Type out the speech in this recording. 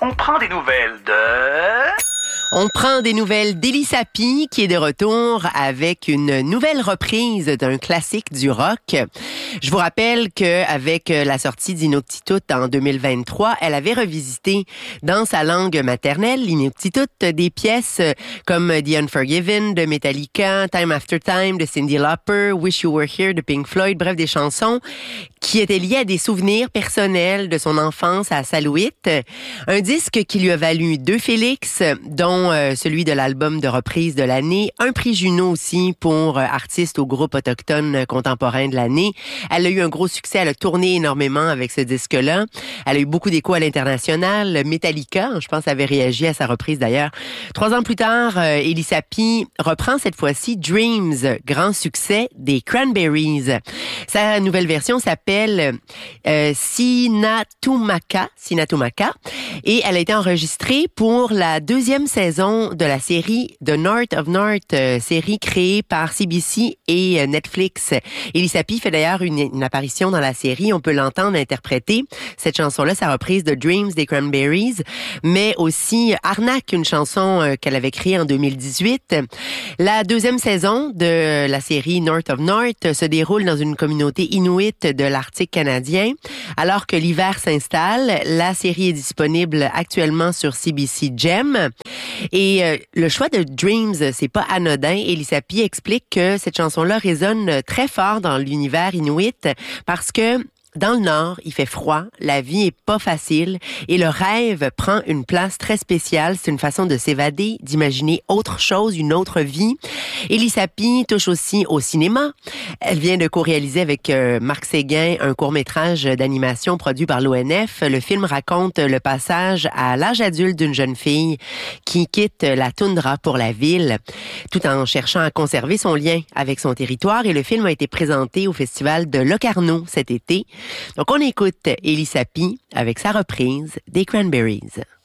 On prend des nouvelles de... On prend des nouvelles d'Élie Sapi qui est de retour avec une nouvelle reprise d'un classique du rock. Je vous rappelle qu'avec la sortie d'Inuktitut en 2023, elle avait revisité dans sa langue maternelle, l'Inuktitut, des pièces comme The Unforgiven de Metallica, Time After Time de Cyndi Lauper, Wish You Were Here de Pink Floyd, bref, des chansons qui étaient liées à des souvenirs personnels de son enfance à Salouit. Un disque qui lui a valu 2 Félix, dont celui de l'album de reprise de l'année, un prix Juno aussi pour artiste au groupe autochtone contemporain de l'année. Elle a eu un gros succès, elle a tourné énormément avec ce disque-là. Elle a eu beaucoup d'échos à l'international. Metallica, je pense, avait réagi à sa reprise d'ailleurs. 3 ans plus tard, Élie Sapi reprend cette fois-ci Dreams, grand succès des Cranberries. Sa nouvelle version s'appelle Sinatumaka, et elle a été enregistrée pour la 2e saison de la série The North of North, série créée par CBC et Netflix. Élie Sapi fait d'ailleurs une apparition dans la série. On peut l'entendre interpréter cette chanson-là, sa reprise de Dreams des Cranberries, mais aussi Arnak, une chanson qu'elle avait créée en 2018. La 2e saison de la série North of North se déroule dans une communauté inuit de l'Arctique canadien. Alors que l'hiver s'installe, la série est disponible actuellement sur CBC Gem. Et le choix de Dreams, c'est pas anodin. Élie Sapi explique que cette chanson-là résonne très fort dans l'univers inuit parce que dans le Nord, il fait froid, la vie est pas facile et le rêve prend une place très spéciale. C'est une façon de s'évader, d'imaginer autre chose, une autre vie. Élie Sapi touche aussi au cinéma. Elle vient de co-réaliser avec Marc Séguin un court-métrage d'animation produit par l'ONF. Le film raconte le passage à l'âge adulte d'une jeune fille qui quitte la toundra pour la ville, tout en cherchant à conserver son lien avec son territoire. Et le film a été présenté au festival de Locarno cet été. Donc, on écoute Élie Sapi avec sa reprise des Cranberries.